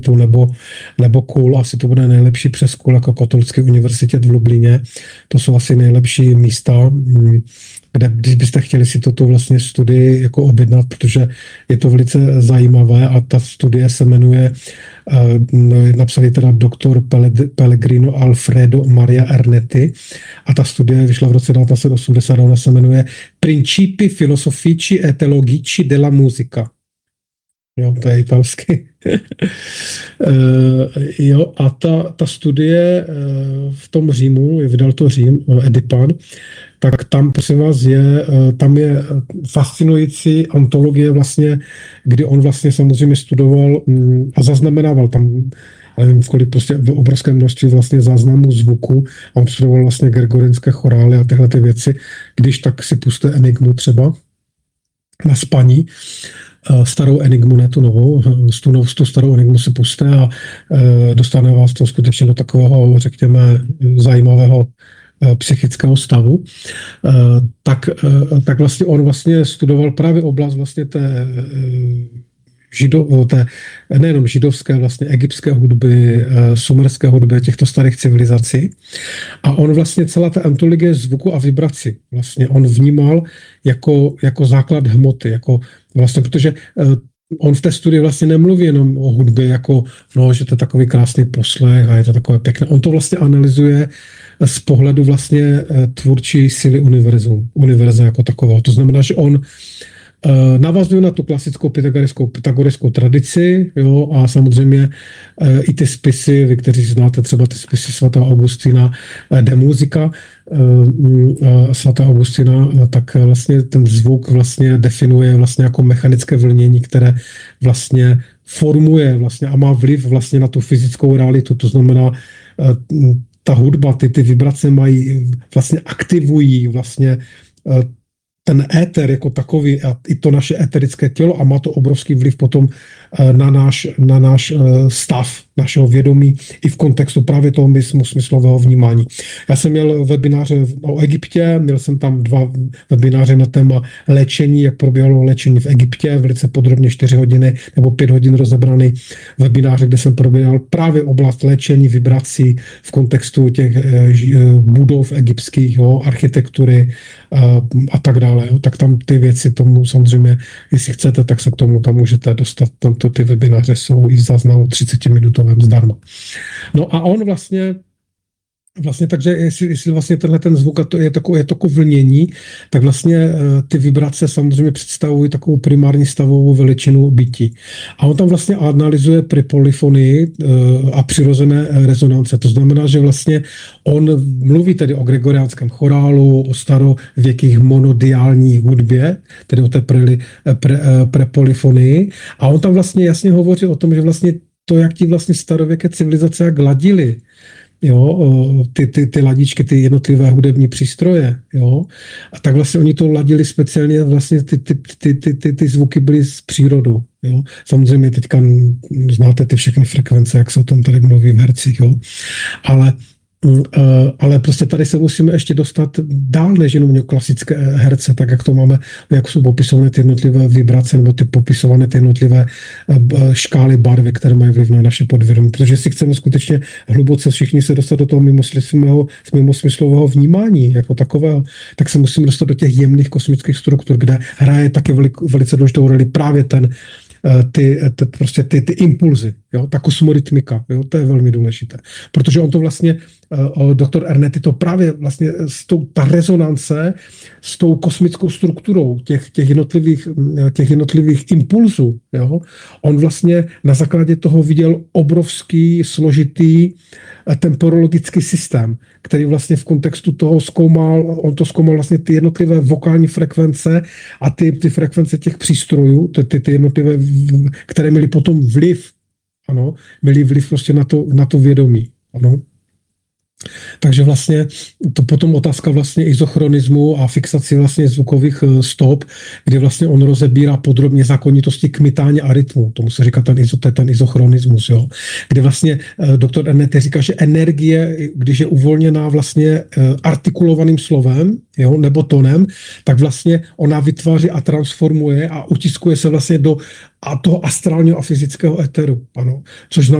nebo KUL, asi to bude nejlepší přes KUL jako Katolické univerzitě v Lublíně. To jsou asi nejlepší místa, kde když byste chtěli si toto vlastně studii jako objednat, protože je to velice zajímavé a ta studie se jmenuje, napsali teda doktor Pellegrino Alfredo Maria Ernetti a ta studie vyšla v roce 1980 a ona se jmenuje Principi filosofici e teologici della musica. Jo, to je italsky. Jo, a ta studie v tom Římu, vydal to Řím, Edipan, tak tam, prosím vás, tam je fascinující ontologie vlastně, kdy on vlastně samozřejmě studoval a zaznamenával tam, nevím, kolik prostě v obrovském množství vlastně záznamů zvuku a on studoval vlastně gregoriánské chorály a tyhle ty věci. Když tak si puste Enigmu třeba na spaní, starou Enigmu, ne tu novou, tu starou Enigmu si puste a dostane vás to skutečně do takového, řekněme, zajímavého psychického stavu, tak vlastně on vlastně studoval právě oblast vlastně té nejenom židovské, vlastně egyptské hudby, sumerské hudby, těchto starých civilizací. A on vlastně celá ta ontologie zvuku a vibrací vlastně on vnímal jako základ hmoty, jako vlastně, protože on v té studii vlastně nemluví jenom o hudbě, jako že to je takový krásný poslech a je to takové pěkné. On to vlastně analyzuje z pohledu vlastně tvůrčí síly univerza jako takového. To znamená, že on navazuje na tu klasickou pythagorskou tradici, jo, a samozřejmě i ty spisy, vy, kteří znáte třeba ty spisy svatého Augustina de Musica, svatého Augustina, tak vlastně ten zvuk vlastně definuje vlastně jako mechanické vlnění, které vlastně formuje vlastně a má vliv vlastně na tu fyzickou realitu. To znamená, ta hudba, ty vibrace mají, vlastně aktivují vlastně ten éter jako takový a i to naše éterické tělo a má to obrovský vliv potom na náš stav našeho vědomí i v kontextu právě toho smyslového vnímání. Já jsem měl webináře o Egyptě, měl jsem tam 2 webináře na téma léčení, jak probíhalo léčení v Egyptě, velice podrobně 4 hodiny nebo 5 hodin rozebraný webináře, kde jsem probíhal právě oblast léčení vibrací v kontextu těch budov egyptských, jo, architektury a tak dále. Jo. Tak tam ty věci tomu samozřejmě, jestli chcete, tak se k tomu tam můžete dostat. Ty webináře jsou i v záznamu 30-minutovém zdarma. No a on vlastně takže jestli vlastně ten zvuk je takové vlnění, tak vlastně ty vibrace samozřejmě představují takovou primární stavovou veličinu bytí. A on tam vlastně analyzuje polyfonii a přirozené rezonance. To znamená, že vlastně on mluví tedy o gregoriánském chorálu, o starověkých monodiální hudbě, tedy o té prepolyfonii. A on tam vlastně jasně hovoří o tom, že vlastně to, jak ti vlastně starověké civilizace jak ladily, jo, ty ladičky, ty jednotlivé hudební přístroje, jo, a tak vlastně oni to ladili speciálně, vlastně ty zvuky byly z přírodu, jo. Samozřejmě teďka znáte ty všechny frekvence, jak se o tom tady mluví v hercích, jo, ale prostě tady se musíme ještě dostat dál než jenom klasické herce, tak jak to máme, jak jsou popisované ty jednotlivé vibrace nebo ty popisované ty jednotlivé škály barvy, které mají vliv na naše podvědomí. Protože jestli chceme skutečně hluboce všichni se dostat do toho mimosmyslového vnímání jako takového, tak se musíme dostat do těch jemných kosmických struktur, kde hraje taky velice důležitou roli právě ty impulzy, jo, ta kosmorytmika, jo, to je velmi důležité. Protože on to vlastně, doktor Ernetti to právě vlastně ta rezonance s tou kosmickou strukturou těch jednotlivých impulzů, jo, on vlastně na základě toho viděl obrovský, složitý temporologický systém, který vlastně v kontextu toho on to zkoumal vlastně ty jednotlivé vokální frekvence a ty frekvence těch přístrojů, ty jednotlivé, které měly potom vliv, ano, měly vliv prostě na to vědomí, ano. Takže vlastně to potom otázka vlastně izochronismu a fixaci vlastně zvukových stop, kdy vlastně on rozebírá podrobně zákonitosti kmitání a rytmu. Tomu se říká ten izochronismus, jo. Kdy vlastně doktor Ernetti říká, že energie, když je uvolněná vlastně artikulovaným slovem, jo, nebo tónem, tak vlastně ona vytváří a transformuje a utiskuje se vlastně do toho astrálního a fyzického éteru, ano. Což znamená,